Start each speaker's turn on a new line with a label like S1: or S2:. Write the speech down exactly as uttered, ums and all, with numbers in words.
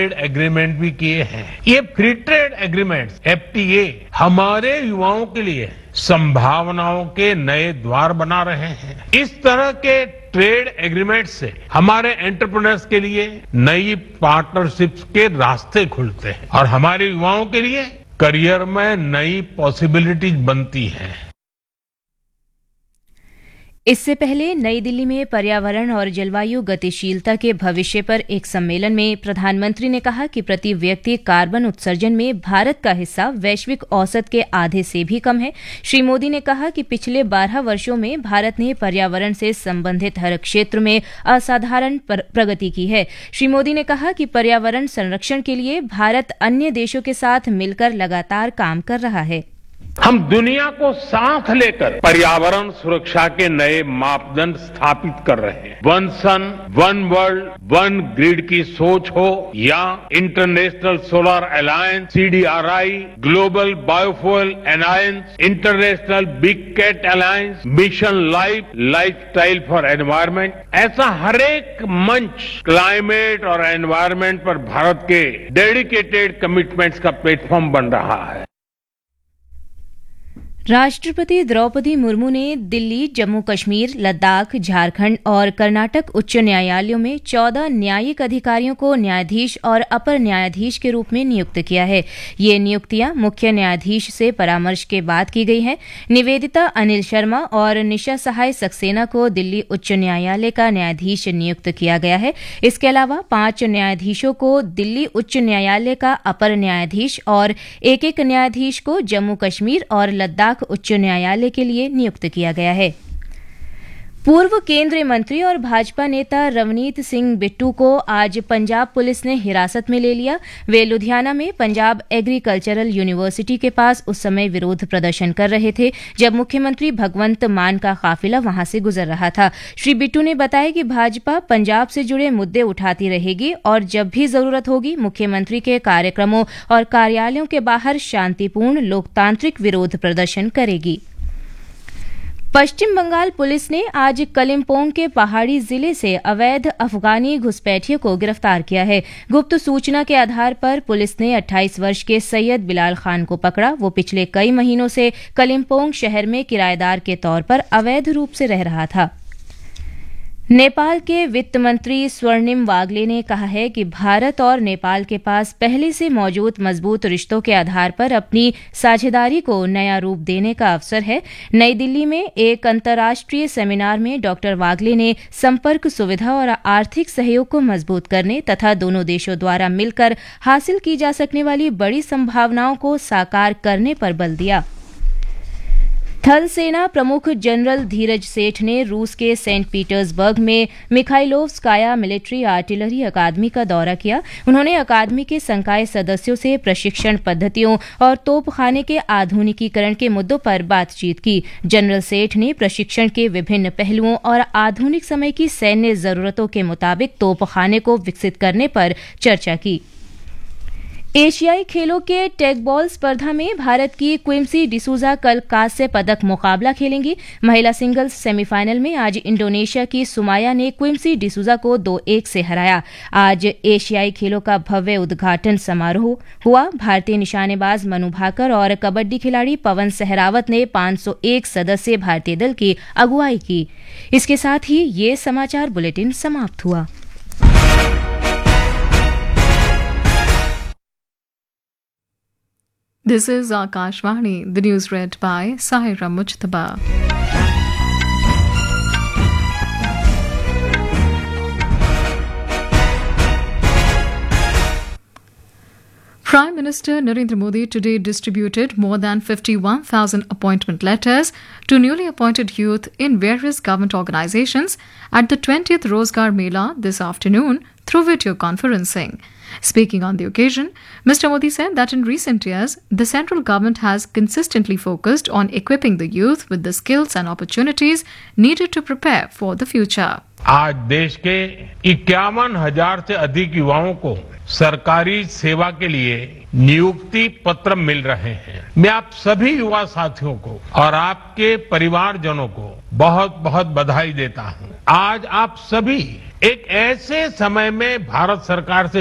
S1: Agreement भी किए हैं। ये free trade agreement F T A हमारे युवाओं के लिए संभावनाओं के नए द्वार बना रहे हैं। इस तरह के ट्रेड एग्रीमेंट से हमारे एंटरप्रेन्योर्स के लिए नई पार्टनरशिप्स के रास्ते खुलते हैं और हमारे युवाओं के लिए करियर में नई पॉसिबिलिटीज बनती हैं।
S2: इससे पहले नई दिल्ली में पर्यावरण और जलवायु गतिशीलता के भविष्य पर एक सम्मेलन में प्रधानमंत्री ने कहा कि प्रति व्यक्ति कार्बन उत्सर्जन में भारत का हिस्सा वैश्विक औसत के आधे से भी कम है। श्री मोदी ने कहा कि पिछले बारह वर्षों में भारत ने पर्यावरण से संबंधित हर क्षेत्र में असाधारण प्रगति की है। श्री मोदी ने कहा कि पर्यावरण संरक्षण के लिए भारत अन्य देशों के साथ मिलकर लगातार काम कर रहा है।
S1: हम दुनिया को साथ लेकर पर्यावरण सुरक्षा के नए मापदंड स्थापित कर रहे हैं। One sun one world one grid की सोच हो या international solar alliance, C D R I, global biofuel alliance, international big cat alliance, mission life lifestyle for environment, ऐसा हर एक मंच क्लाइमेट और एनवायरमेंट पर भारत के डेडिकेटेड कमिटमेंट्स का प्लेटफॉर्म बन रहा है।
S2: राष्ट्रपति द्रौपदी मुर्मू ने दिल्ली, जम्मू कश्मीर, लद्दाख, झारखंड और कर्नाटक उच्च न्यायालयों में चौदह न्यायिक अधिकारियों को न्यायाधीश और अपर न्यायाधीश के रूप में नियुक्त किया है। ये नियुक्तियां मुख्य न्यायाधीश से परामर्श के बाद की गई हैं। निवेदिता अनिल शर्मा और निशा सहाय सक्सेना को दिल्ली उच्च न्यायालय का न्यायाधीश नियुक्त किया गया है। इसके अलावा पांच न्यायाधीशों को दिल्ली उच्च न्यायालय का अपर न्यायाधीश और एक एक न्यायाधीश को जम्मू कश्मीर और लद्दाख उच्च न्यायालय के लिए नियुक्त किया गया है। पूर्व केंद्रीय मंत्री और भाजपा नेता रवनीत सिंह बिट्टू को आज पंजाब पुलिस ने हिरासत में ले लिया। वे लुधियाना में पंजाब एग्रीकल्चरल यूनिवर्सिटी के पास उस समय विरोध प्रदर्शन कर रहे थे जब मुख्यमंत्री भगवंत मान का काफिला वहां से गुजर रहा था। श्री बिट्टू ने बताया कि भाजपा पंजाब से जुड़े मुद्दे उठाती रहेगी और जब भी जरूरत होगी मुख्यमंत्री के कार्यक्रमों और कार्यालयों के बाहर शांतिपूर्ण लोकतांत्रिक विरोध प्रदर्शन करेगी। पश्चिम बंगाल पुलिस ने आज कलिम्पोंग के पहाड़ी जिले से अवैध अफगानी घुसपैठियों को गिरफ्तार किया है। गुप्त सूचना के आधार पर पुलिस ने अट्ठाईस वर्ष के सैयद बिलाल खान को पकड़ा। वो पिछले कई महीनों से कलिम्पोंग शहर में किराएदार के तौर पर अवैध रूप से रह रहा था। नेपाल के वित्त मंत्री स्वर्णिम वागले ने कहा है कि भारत और नेपाल के पास पहले से मौजूद मजबूत रिश्तों के आधार पर अपनी साझेदारी को नया रूप देने का अवसर है। नई दिल्ली में एक अंतर्राष्ट्रीय सेमिनार में डॉक्टर वागले ने संपर्क सुविधा और आर्थिक सहयोग को मजबूत करने तथा दोनों देशों द्वारा मिलकर हासिल की जा सकने वाली बड़ी संभावनाओं को साकार करने पर बल दिया। थल सेना प्रमुख जनरल धीरज सेठ ने रूस के सेंट पीटर्सबर्ग में मिखाइलोवस्काया मिलिट्री आर्टिलरी अकादमी का दौरा किया। उन्होंने अकादमी के संकाय सदस्यों से प्रशिक्षण पद्धतियों और तोपखाने के आधुनिकीकरण के मुद्दों पर बातचीत की। जनरल सेठ ने प्रशिक्षण के विभिन्न पहलुओं और आधुनिक समय की सैन्य जरूरतों के मुताबिक तोपखाने को विकसित करने पर चर्चा की। एशियाई खेलों के टेग बॉल स्पर्धा में भारत की क्विम्सी डिसूजा कल कांस्य पदक मुकाबला खेलेंगी। महिला सिंगल्स सेमीफाइनल में आज इंडोनेशिया की सुमाया ने क्विम्सी डिसूजा को दो एक से हराया। आज एशियाई खेलों का भव्य उद्घाटन समारोह हुआ। भारतीय निशानेबाज मनु भाकर और कबड्डी खिलाड़ी पवन सहरावत ने पांच सौ एक सदस्यीय भारतीय दल की अगुवाई की। इसके साथ ही ये समाचार बुलेटिन समाप्त हुआ।
S3: This is Akashvani, the news read by Sahira Mujtaba. Prime Minister Narendra Modi today distributed more than fifty-one thousand appointment letters to newly appointed youth in various government organizations at the twentieth Rozgar Mela this afternoon through video conferencing. Speaking on the occasion, Mister Modi said that in recent years, the central government has consistently focused on equipping the youth with the skills and opportunities needed to prepare for the future.
S1: आज देश के इक्यावन हजार से अधिक युवाओं को सरकारी सेवा के लिए नियुक्ति पत्र मिल रहे हैं। मैं आप सभी युवा साथियों को और आपके परिवारजनों को बहुत बहुत बधाई देता हूं। आज आप सभी एक ऐसे समय में भारत सरकार से